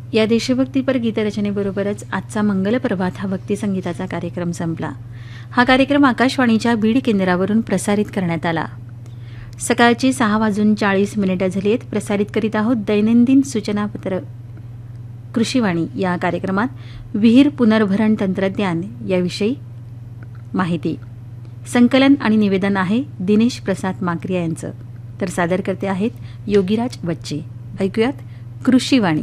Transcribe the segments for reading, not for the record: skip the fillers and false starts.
या देशभक्तीपर गीतरचनेबरोबरच आजचा मंगल प्रभात हा भक्तिसंगीताचा कार्यक्रम संपला. हा कार्यक्रम आकाशवाणीच्या बीड केंद्रावरून प्रसारित करण्यात आला. सकाळची 6:40 झाली आहेत. प्रसारित करीत आहोत दैनंदिन सूचनापत्र कृषीवाणी. या कार्यक्रमात विहीर पुनर्भरण तंत्रज्ञान याविषयी माहिती. संकलन आणि निवेदन आहे दिनेश प्रसाद माकरिया यांचं. तर सादर करते आहेत योगीराज बच्चे. ऐकूयात कृषीवाणी.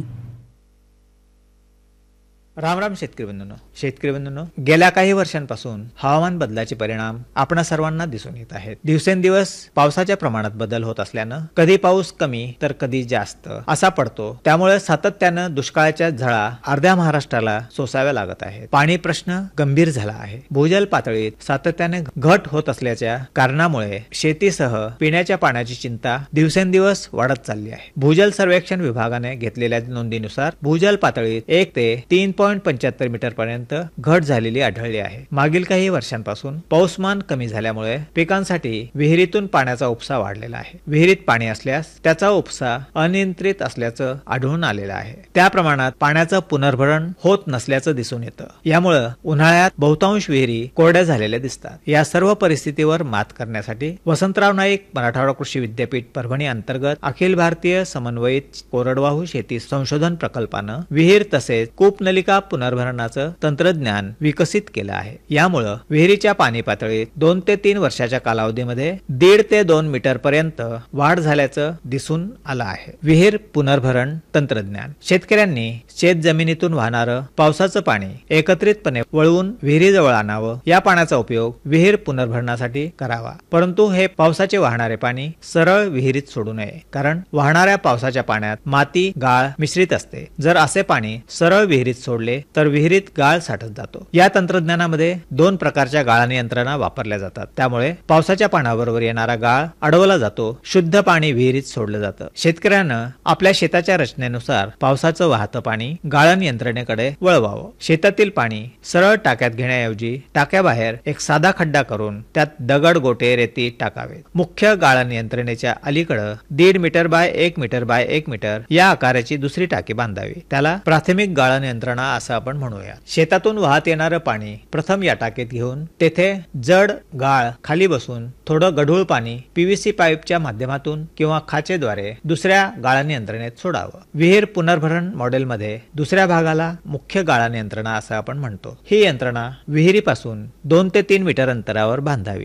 राम राम शेतकरी बंधूंनो, गेल्या काही वर्षांपासून हवामान बदलाचे परिणाम आपणा सर्वांना दिसून येत आहेत. दिवसेंदिवस पावसाच्या प्रमाणात बदल होत असल्यानं कधी पाऊस कमी तर कधी जास्त असा पडतो. त्यामुळे सातत्यानं दुष्काळाच्या झळा अर्ध्या महाराष्ट्राला सोसाव्या लागत आहेत. पाणी प्रश्न गंभीर झाला आहे. भूजल पातळीत सातत्याने घट होत असल्याच्या कारणामुळे शेतीसह पिण्याच्या पाण्याची चिंता दिवसेंदिवस वाढत चालली आहे. भूजल सर्वेक्षण विभागाने घेतलेल्या नोंदीनुसार भूजल पातळीत 1 ते 3.75 मीटर पर्यंत घट झालेली आढळली आहे. मागील काही वर्षांपासून पाऊसमान कमी झाल्यामुळे पिकांसाठी विहिरीतून पाण्याचा उपसा वाढलेला आहे. विहिरीत पाणी असल्यास त्याचा उपसा अनियंत्रित असल्याचं आढळून आलेलं आहे. त्या प्रमाणात पाण्याचं पुनर्भरण होत नसल्याचं दिसून येतं. यामुळे उन्हाळ्यात बहुतांश विहिरी कोरड्या झालेल्या दिसतात. या सर्व परिस्थितीवर मात करण्यासाठी वसंतराव नाईक मराठवाडा कृषी विद्यापीठ परभणी अंतर्गत अखिल भारतीय समन्वयित कोरडवाहू शेती संशोधन प्रकल्पानं विहीर तसेच कूपनलिका पुनर्भरणाचं तंत्रज्ञान विकसित केलं आहे. यामुळे विहिरीच्या पाणी पातळीत 2 ते 3 वर्षाच्या कालावधीमध्ये 1.5 ते 2 मीटर पर्यंत वाढ झाल्याचं दिसून आलं आहे. विहीर पुनर्भरण तंत्रज्ञान. शेतकऱ्यांनी शेत जमिनीतून वाहणारं पावसाचं पाणी एकत्रितपणे वळवून विहिरीजवळ आणावं. या पाण्याचा उपयोग विहीर पुनर्भरणासाठी करावा. परंतु हे पावसाचे वाहणारे पाणी सरळ विहिरीत सोडू नये, कारण वाहणाऱ्या पावसाच्या पाण्यात माती गाळ मिश्रित असते. जर असे पाणी सरळ विहिरीत सोडले तर विहिरीत गाळ साठत जातो. या तंत्रज्ञानामध्ये 2 प्रकारच्या गाळाने यंत्रणा वापरल्या जातात. त्यामुळे पावसाच्या पाण्याबरोबर येणारा गाळ अडवला जातो. शुद्ध पाणी विहिरीत सोडलं जातं. शेतकऱ्यानं आपल्या शेताच्या रचनेनुसार पावसाचं वाहतं पाणी गाळण यंत्रणेकडे वळवावं. शेतातील पाणी सरळ टाक्यात घेण्याऐवजी टाक्याबाहेर एक साधा खड्डा करून त्यात दगड, गोटे, रेती टाकावे. मुख्य गाळण यंत्रणेच्या अलीकडे 1.5 metre by 1 metre by 1 metre या आकाराची दुसरी टाकी बांधावी. त्याला प्राथमिक गाळण यंत्रणा असं आपण म्हणूया. शेतातून वाहत येणारं पाणी प्रथम या टाकीत घेऊन तेथे जड गाळ खाली बसून थोडं गढूळ पाणी पीव्हीसी पाईपच्या माध्यमातून किंवा खाचेद्वारे दुसऱ्या गाळण यंत्रणेत सोडावं. विहीर पुनर्भरण मॉडेलमध्ये दुसऱ्या भागाला मुख्य गाळण यंत्रणा असं आपण म्हणतो. ही यंत्रणा विहिरीपासून 2 ते 3 मीटर अंतरावर बांधावी.